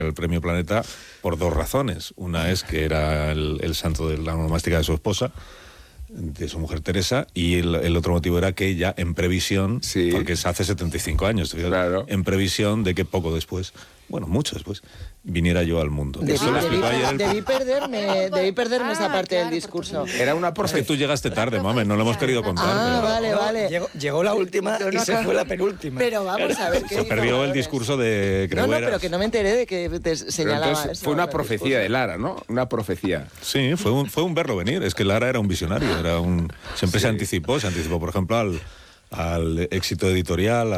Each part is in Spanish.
el Premio Planeta por dos razones. Una es que era el santo de la onomástica de su esposa, de su mujer Teresa, y el otro motivo era que ya en previsión, porque es hace 75 años, claro, en previsión de que poco después, bueno, mucho después, viniera yo al mundo. Debí perderme esa parte del discurso. Era una profecía. Es que tú llegaste tarde, mamen, no lo hemos querido contar. Vale. Llegó la última y se fue la penúltima. Pero vamos a ver qué se perdió el discurso de Crehueras. No, pero que no me enteré de que te señalaba entonces, eso. fue una profecía de Lara, ¿no? Una profecía. Sí, fue un verlo venir. Es que Lara era un visionario, siempre se anticipó, por ejemplo, al éxito editorial,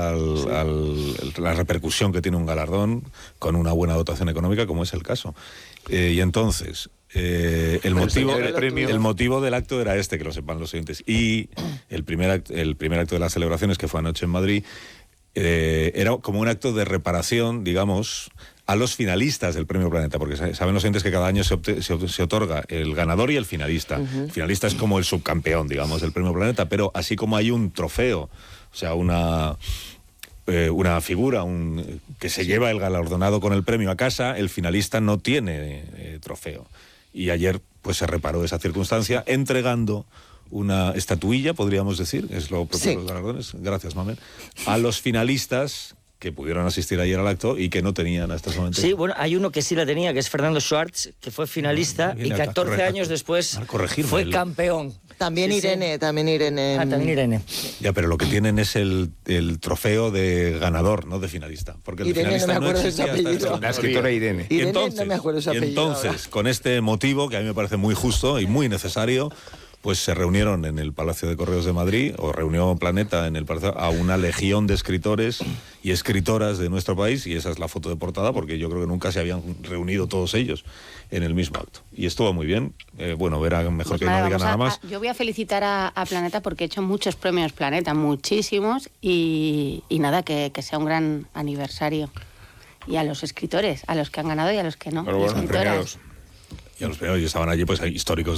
la repercusión que tiene un galardón con una buena dotación económica, como es el caso. Y entonces, el motivo del acto era este, que lo sepan los oyentes. Y el primer acto de las celebraciones, que fue anoche en Madrid, era como un acto de reparación, digamos, a los finalistas del Premio Planeta, porque saben los oyentes que cada año se otorga el ganador y el finalista. El finalista es como el subcampeón, digamos, del Premio Planeta, pero así como hay un trofeo, o sea, una figura que se lleva el galardonado con el premio a casa, el finalista no tiene trofeo. Y ayer pues se reparó esa circunstancia entregando una estatuilla, podríamos decir, es lo propio de los galardones, gracias, Mamen, a los finalistas que pudieron asistir ayer al acto y que no tenían hasta ese momento. Sí, bueno, hay uno que sí la tenía, que es Fernando Schwartz, que fue finalista y 14 años después fue campeón. También Irene. También Irene. Ya, pero lo que tienen es el trofeo de ganador, no de finalista. Porque el Irene, finalista no me acuerdo de su apellido. La escritora Irene. Y entonces, con este motivo, que a mí me parece muy justo y muy necesario, pues se reunieron en el Palacio de Correos de Madrid, o reunió Planeta en el Palacio, a una legión de escritores y escritoras de nuestro país, y esa es la foto de portada, porque yo creo que nunca se habían reunido todos ellos en el mismo acto. Y estuvo muy bien. Bueno, verá mejor que no diga nada más. Yo voy a felicitar a Planeta porque he hecho muchos premios Planeta, muchísimos, y nada, que sea un gran aniversario. Y a los escritores, a los que han ganado y a los que no. Pero bueno, premiados. Y a los premiados, y estaban allí pues históricos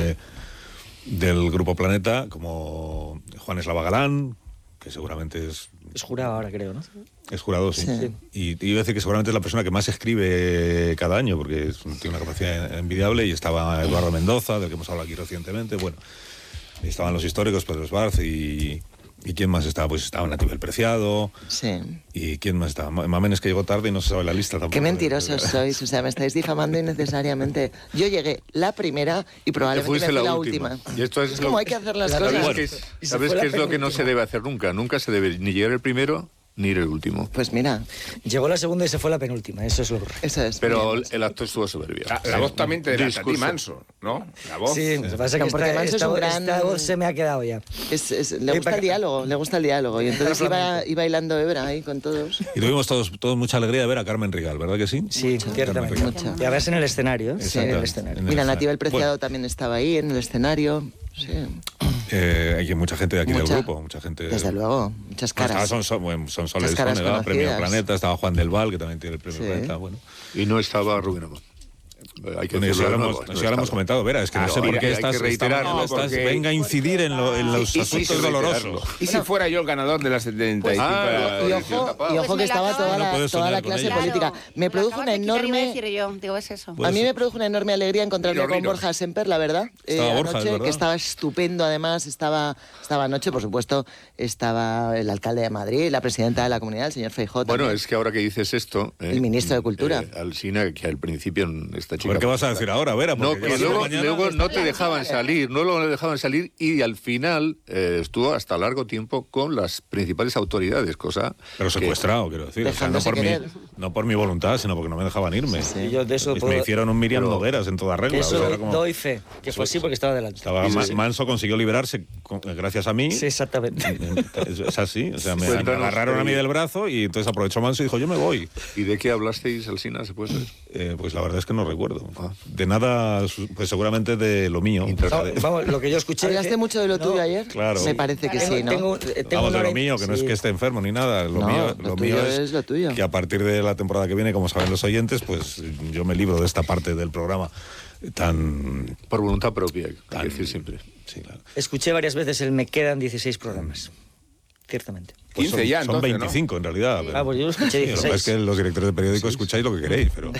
del Grupo Planeta, como Juan Eslava Galán, que seguramente es jurado ahora, creo, ¿no? Es jurado, sí. Y iba a decir que seguramente es la persona que más escribe cada año, porque tiene una capacidad envidiable, y estaba Eduardo Mendoza, del que hemos hablado aquí recientemente, bueno, estaban los históricos, Pedro Esbarz, ¿y quién más estaba? Pues estaba Natividad Preciado. Sí. ¿Y quién más estaba? Mamen es que llegó tarde y no se sabe la lista tampoco. Qué mentirosos sois, o sea, me estáis difamando innecesariamente. Yo llegué la primera y probablemente me fui la última. Y esto es como hay que hacer las cosas. ¿Sabes qué es lo que no se debe hacer nunca? Nunca se debe ni llegar el primero ni el último. Pues mira. Llegó la segunda y se fue la penúltima, eso es lo correcto. Eso es. Pero el acto estuvo soberbio. La voz también te delata a ti, Manso, ¿no? La voz. Sí, lo que pasa es que porque Manso es un gran... esta voz se me ha quedado ya. Le gusta el diálogo, y entonces iba bailando Ebra ahí con todos. Y tuvimos todos mucha alegría de ver a Carmen Rigal, ¿verdad que sí? Sí, ciertamente. Y a verse en el escenario. Sí, en el escenario. Mira, Natividad Preciado también estaba ahí en el escenario. Sí. Hay mucha gente de aquí del grupo, mucha gente. Desde luego, muchas caras. Son Soles Sónega, Premio Planeta, estaba Juan del Val, que también tiene el Premio Planeta, bueno. Y no estaba Rubén Amón. Hay que decirlo, ya lo hemos comentado, Vera, es que no sé por qué estás venga a incidir en los asuntos dolorosos. ¿Y si fuera yo el ganador de las 75? Y ojo que estaba toda la clase política. Me produjo una enorme... A mí me produjo una enorme alegría encontrarme con Borja Semper, la verdad. Anoche, que estaba estupendo, además, estaba anoche, por supuesto, estaba el alcalde de Madrid, la presidenta de la comunidad, el señor Feijóo. Bueno, es que ahora que dices esto... El ministro de Cultura. Alsina, que al principio esta chica... ¿Por qué vas a decir ahora, Vera? No, que luego no te dejaban salir, y al final estuvo hasta largo tiempo con las principales autoridades, cosa... Pero secuestrado, quiero decir. O sea, no por mi voluntad, sino porque no me dejaban irme. Sí. Yo de eso me hicieron un Miriam Nogueras en toda regla. Eso doy fe, que fue así porque estaba delante. Manso consiguió liberarse gracias a mí. Sí, exactamente. Es así, o sea, me agarraron a mí del brazo y entonces aprovechó Manso y dijo, yo me voy. ¿Y de qué hablasteis, Alsina, se puede saber? Pues la verdad es que no recuerdo. De nada, pues seguramente de lo mío. Vamos, lo que yo escuché... ¿Hablaste mucho de lo tuyo ayer? Claro. Me parece que sí, ¿no? Vamos, de lo mío, que no es que esté enfermo ni nada. Lo mío es lo tuyo. Que a partir de la temporada que viene, como saben los oyentes, pues yo me libro de esta parte del programa tan... Por voluntad propia, hay que decir siempre. Sí, claro. Escuché varias veces me quedan 16 programas. Ciertamente. 15 ya, son 25 en realidad. Pues yo lo escuché 16. Es que los directores de periódico escucháis lo que queréis, pero...